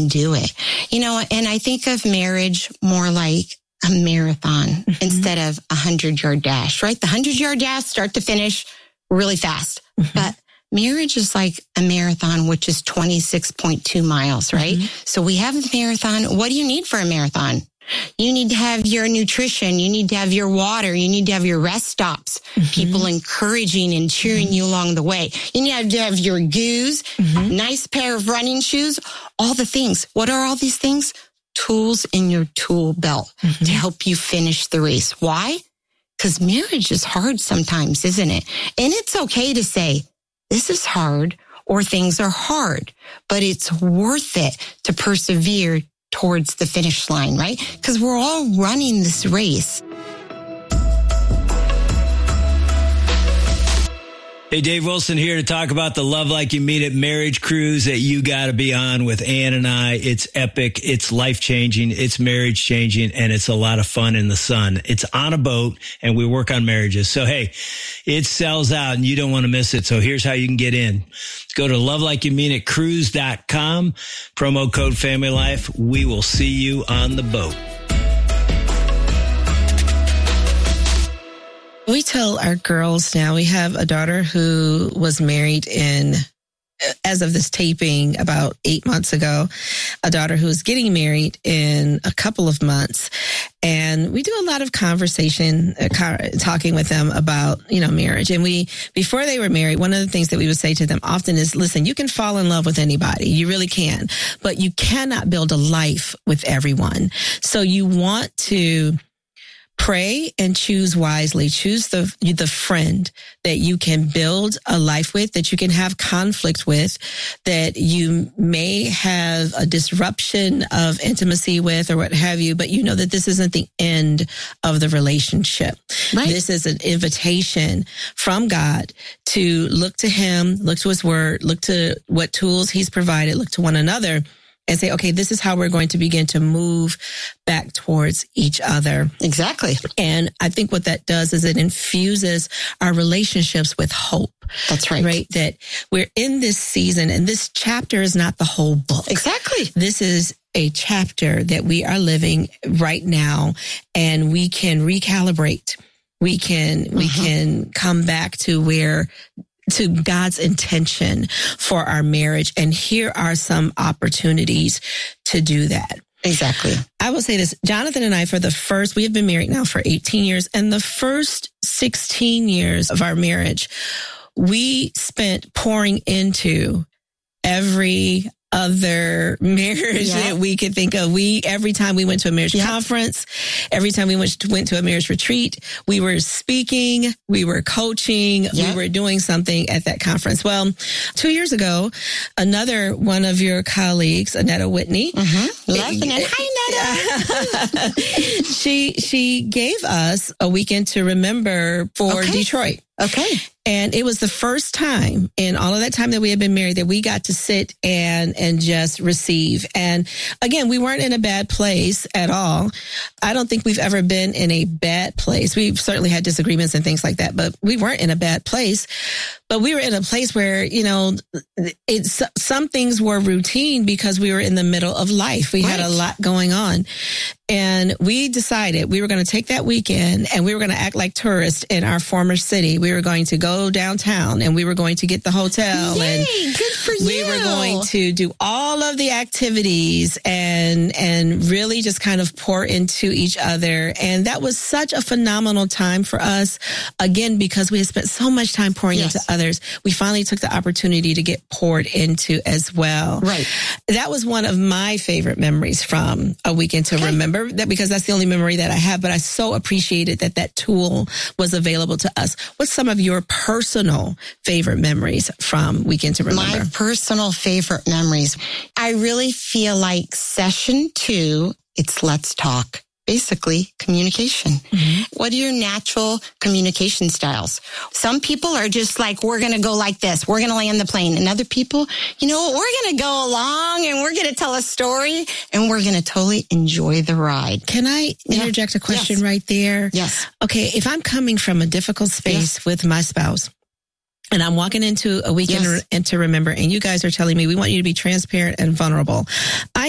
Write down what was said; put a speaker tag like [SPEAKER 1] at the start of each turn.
[SPEAKER 1] do it. And I think of marriage more like a marathon instead of a 100-yard dash, right? The 100-yard dash, start to finish, really fast. But marriage is like a marathon, which is 26.2 miles, right? So we have the marathon. What do you need for a marathon? You need to have your nutrition. You need to have your water. You need to have your rest stops. People encouraging and cheering you along the way. You need to have your goos, nice pair of running shoes, all the things. What are all these things? Tools in your tool belt to help you finish the race. Why? Because marriage is hard sometimes, isn't it? And it's okay to say, this is hard or things are hard, but it's worth it to persevere towards the finish line, right? Because we're all running this race.
[SPEAKER 2] Hey, Dave Wilson here to talk about the Love Like You Mean It marriage cruise that you got to be on with Ann and I. It's epic. It's life-changing. It's marriage-changing, and it's a lot of fun in the sun. It's on a boat, and we work on marriages. So, hey, it sells out, and you don't want to miss it. So here's how you can get in. Go to lovelikeyoummeanitcruise.com, promo code Family Life. We will see you on the boat.
[SPEAKER 3] We tell our girls now, we have a daughter who was married as of this taping, about 8 months ago, a daughter who's getting married in a couple of months. And we do a lot of conversation, talking with them about, marriage. And before they were married, one of the things that we would say to them often is, listen, you can fall in love with anybody. You really can, but you cannot build a life with everyone. So you want to pray and choose wisely. Choose the friend that you can build a life with, that you can have conflict with, that you may have a disruption of intimacy with or what have you, but you know that this isn't the end of the relationship. Right. This is an invitation from God to look to Him, look to His Word, look to what tools He's provided, look to one another, and say, okay, this is how we're going to begin to move back towards each other.
[SPEAKER 1] Exactly.
[SPEAKER 3] And I think what that does is it infuses our relationships with hope.
[SPEAKER 1] That's right.
[SPEAKER 3] Right? That we're in this season, and this chapter is not the whole book.
[SPEAKER 1] Exactly.
[SPEAKER 3] This is a chapter that we are living right now, and we can recalibrate. We can come back to God's intention for our marriage. And here are some opportunities to do that.
[SPEAKER 1] Exactly.
[SPEAKER 3] I will say this, Jonathan and I, we have been married now for 18 years. And the first 16 years of our marriage, we spent pouring into every other marriage that we could think of. Every time we went to a marriage conference, every time we went to a marriage retreat, we were speaking, we were coaching, we were doing something at that conference. Well, 2 years ago, another one of your colleagues, Annetta Whitney,
[SPEAKER 1] Hi, Annetta.
[SPEAKER 3] she gave us a weekend to remember for Detroit.
[SPEAKER 1] Okay.
[SPEAKER 3] And it was the first time in all of that time that we had been married that we got to sit and just receive. And again, we weren't in a bad place at all. I don't think we've ever been in a bad place. We've certainly had disagreements and things like that, but we weren't in a bad place. But we were in a place where, some things were routine because we were in the middle of life. We had a lot going on. And we decided we were going to take that weekend and we were going to act like tourists in our former city. We were going to go downtown and we were going to get the hotel.
[SPEAKER 1] Yay,
[SPEAKER 3] and
[SPEAKER 1] good for you.
[SPEAKER 3] We were going to do all of the activities and really just kind of pour into each other. And that was such a phenomenal time for us. Again, because we had spent so much time pouring into others, we finally took the opportunity to get poured into as well.
[SPEAKER 1] Right.
[SPEAKER 3] That was one of my favorite memories from A Weekend to Remember. That because that's the only memory that I have, but I so appreciated that tool was available to us. What's some of your personal favorite memories from Weekend to Remember?
[SPEAKER 1] My personal favorite memories. I really feel like session 2, it's Let's Talk. Basically, communication. What are your natural communication styles? Some people are just like, we're going to go like this. We're going to land the plane. And other people, we're going to go along and we're going to tell a story and we're going to totally enjoy the ride.
[SPEAKER 3] Can I interject a question right there?
[SPEAKER 1] Yes.
[SPEAKER 3] Okay, if I'm coming from a difficult space with my spouse, and I'm walking into A Weekend to Remember, and you guys are telling me we want you to be transparent and vulnerable,